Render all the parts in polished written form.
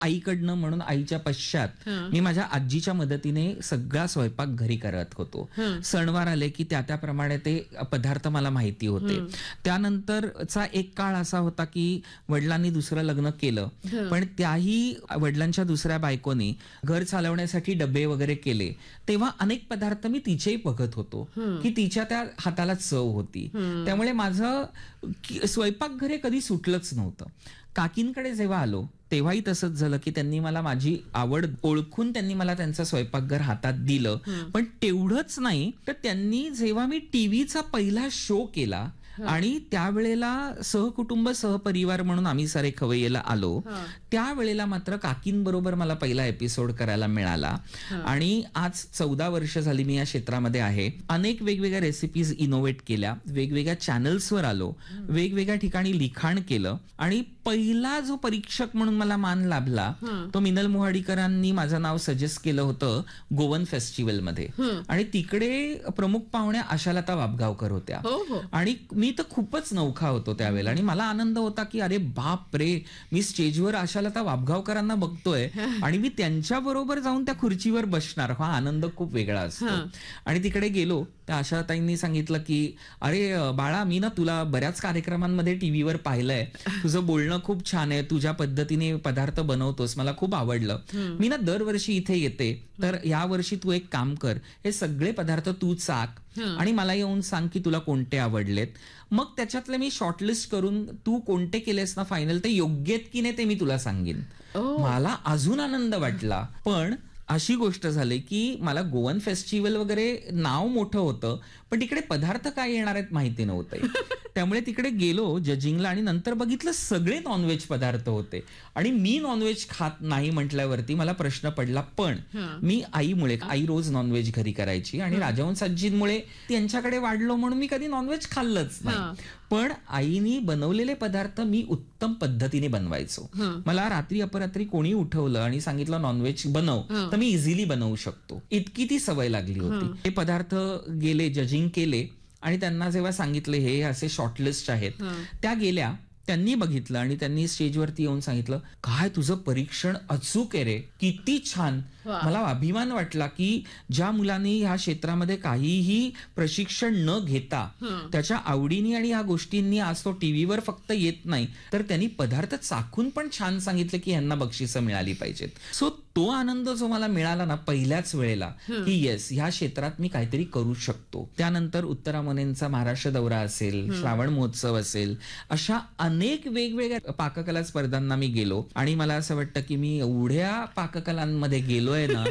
आईकडनं म्हणून आईच्या पश्चात मी माझ्या आजीच्या मदतीने सगळा स्वयंपाक घरी करत होतो. सणवार आले की त्याप्रमाणे ते पदार्थ मला माहिती होते. त्यानंतरचा एक काळ असा होता की वडिलांनी दुसरं लग्न केलं, पण त्याही वडिलांच्या दुसऱ्या बायकोनी घर चालवण्यासाठी डबे वगैरे केले. तेव्हा अनेक पदार्थ मी तिचेही बघत होतो की तिच्या त्या हाताला चव होती. त्यामुळे माझं स्वयंपाकघर कधी सुटलंच नव्हतं. काकींकडे जेव्हा आलो तेव्हाही तसंच झालं की त्यांनी मला माझी आवड ओळखून त्यांनी मला त्यांचं स्वयंपाकघर हातात दिलं. पण तेवढंच नाही तर त्यांनी जेव्हा मी टीव्हीचा पहिला शो केला आणि त्यावेळेला सहकुटुंब सहपरिवार म्हणून आम्ही सारे खवय्येला आलो, त्यावेळेला मात्र काकींबरोबर मला पहिला एपिसोड करायला मिळाला. आणि आज 14 वर्ष झाली मी या क्षेत्रामध्ये आहे. अनेक वेगवेगळ्या रेसिपीज इनोव्हेट केल्या, वेगवेगळ्या चॅनल्सवर आलो, वेगवेगळ्या ठिकाणी लिखाण केलं. आणि पहिला जो परीक्षक म्हणून मला मान लाभला तो मिनल मोहाडीकरांनी माझं नाव सजेस्ट केलं होतं गोवन फेस्टिवलमध्ये. आणि तिकडे प्रमुख पाहुण्या आशालता वाबगावकर होत्या. आणि मी तर खूपच नवखा होतो त्यावेळेला. आणि मला आनंद होता की अरे बाप रे, मी स्टेजवर आशालता वाबगावकरांना बघतोय आणि मी त्यांच्या बरोबर जाऊन त्या खुर्चीवर बसणार. हा आनंद खूप वेगळा असतो. आणि तिकडे गेलो त्या आशाताईंनी सांगितलं की अरे बाळा, मी ना तुला बऱ्याच कार्यक्रमांमध्ये टीव्हीवर पाहिलंय, तुझं बोलणं खूप छान आहे, तुझ्या पद्धतीने पदार्थ बनवतोस, मला खूप आवडलं. मी ना दरवर्षी इथे येते, तर या वर्षी तू एक काम कर, हे सगळे पदार्थ तू चाक आणि मला येऊन सांग की तुला कोणते आवडलेत. मग त्याच्यातले मी शॉर्टलिस्ट करून तू कोणते केलेस ना फायनल, ते योग्य आहेत की नाही ते मी तुला सांगेन. मला अजून आनंद वाटला. पण अशी गोष्ट झाली की मला गोवन फेस्टिवल वगैरे नाव मोठं होतं, पण तिकडे पदार्थ काय येणार आहेत माहिती नव्हते. त्यामुळे तिकडे गेलो जजिंगला आणि नंतर बघितलं सगळे नॉनव्हेज पदार्थ होते. आणि मी नॉनव्हेज खात नाही म्हटल्यावरती मला प्रश्न पडला. पण मी आईमुळे, आई रोज नॉनव्हेज घरी करायची आणि राजहंस आजींमुळे त्यांच्याकडे वाढलो म्हणून मी कधी नॉनव्हेज खाल्लंच नाही. पण आईनी बनवलेले पदार्थ मी उत्तम पद्धतीने बनवायचो. मला रात्री अपरात्री कोणी उठवलं आणि सांगितलं नॉनव्हेज बनव, तर मी इझिली बनवू शकतो, इतकी ती सवय लागली होती. हे पदार्थ गेले, जजिंग केले आणि त्यांना जेव्हा सांगितले हे असे शॉर्टलिस्ट आहेत, त्या गेल्या, त्यांनी बघितलं आणि त्यांनी स्टेजवरती येऊन सांगितलं काय तुझं परीक्षण अचूक आहे रे, किती छान. मला अभिमान वाटला की ज्या मुलांनी ह्या क्षेत्रामध्ये काहीही प्रशिक्षण न घेता त्याच्या आवडीने आणि ह्या गोष्टींनी आज तो टीव्हीवर फक्त येत नाही, तर त्यांनी पदार्थ चाखून पण छान सांगितलं की यांना बक्षिसं मिळाली पाहिजेत. सो तो आनंद जो मला मिळाला ना पहिल्याच वेळेला की येस, ह्या क्षेत्रात मी काहीतरी करू शकतो. त्यानंतर उत्तरामनेंचा महाराष्ट्र दौरा असेल, श्रावण महोत्सव असेल, अशा अनेक वेगवेगळ्या पाककला स्पर्धांना मी गेलो. आणि मला असं वाटतं की मी एवढ्या पाककलांमध्ये गेलोय ना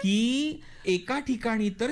की एका ठिकाणी तर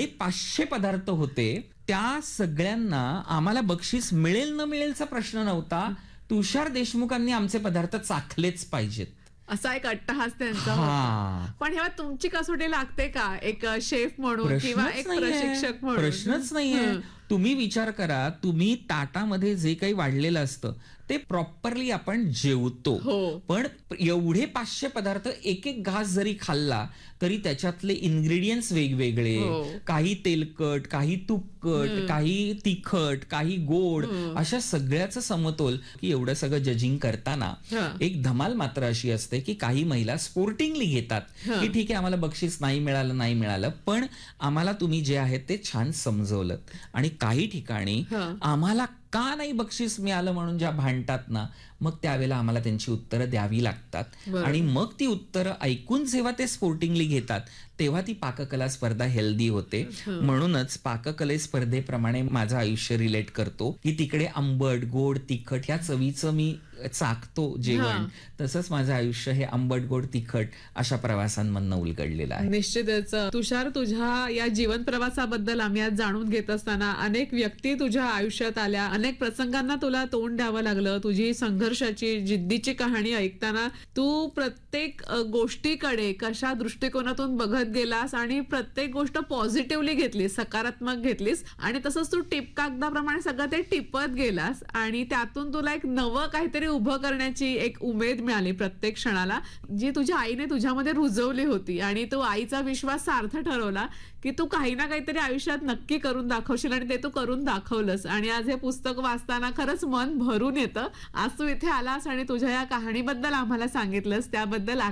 550 पदार्थ होते. त्या सगळ्यांना आम्हाला बक्षीस मिळेल न मिळेलचा प्रश्न नव्हता. तुषार देशमुखांनी आमचे पदार्थ चाखलेच पाहिजेत असा एक अट्टहास त्यांचा होता. पण ह्या तुमची कसोटी लागते का एक शेफ म्हणून किंवा एक प्रशिक्षक म्हणून? प्रश्नच नाहीये. तुम्ही विचार करा, तुम्ही ताटामध्ये जे काही वाढलेलं असतं ते प्रॉपरली आपण जेवतो, पण एवढे 500 पदार्थ एक एक घास जरी खाल्ला तरी त्याच्यातले इन्ग्रेडियंट्स वेगवेगळे, काही तेलकट, काही तुपकट, काही तिखट, काही गोड, अशा सगळ्याचं समतोल. की एवढं सगळं जजिंग करताना एक धमाल मात्र अशी असते की काही महिला स्पोर्टिंगली घेतात की ठीक आहे आम्हाला बक्षीस नाही मिळालं, पण आम्हाला तुम्ही जे आहे ते छान समजवलं. आणि काही ठिकाणी आम्हाला का नाही बक्षीस मिळालं म्हणून ज्या भांडतात ना, मग त्यावेळेला आम्हाला त्यांची उत्तरं द्यावी लागतात. आणि मग ती उत्तरं ऐकून जेव्हा ते स्पोर्टिंगली घेतात तेव्हा ती पाककला स्पर्धा हेल्दी होते. म्हणूनच पाककले स्पर्धेप्रमाणे माझं आयुष्य रिलेट करतो की तिकडे आंबट, गोड, तिखट ह्या चवीचं मी चाकतो जेवण, तसंच माझं आयुष्य हे आंबट, गोड, तिखट अशा प्रवासांमधनं उलगडलेलं आहे. निश्चितच. तुषार, तुझ्या या जीवन प्रवासाबद्दल आम्ही आज जाणून घेत असताना अनेक व्यक्ती तुझ्या आयुष्यात आल्या, अनेक प्रसंगांना तुला तोंड द्यावं लागलं. तुझी संघर्षाची, जिद्दीची कहाणी ऐकताना तू प्रत्येक गोष्टीकडे कशा दृष्टिकोनातून बघत गेलास आणि प्रत्येक गोष्ट पॉझिटिव्हली घेतलीस, सकारात्मक घेतलीस. आणि तसंच तू टिप कागदाप्रमाणे सगळं ते टिपत गेलास आणि त्यातून तुला एक नवं काहीतरी उभं करण्याची एक उमेद मिळाली प्रत्येक क्षणाला, जी तुझ्या आईने तुझ्यामध्ये रुजवली होती. आणि तो आईचा विश्वास सार्थ ठरवला की तू काही ना काहीतरी आयुष्यात नक्की करून दाखवशील आणि ते तू करून दाखवलंस. आणि आज हे पुस्तक पुस्तक वाचताना खरंच मन भरून येतं. आज तू इथे आलास आणि तुझ्या या कहाणीबद्दल आम्हाला सांगितलंस त्याबद्दल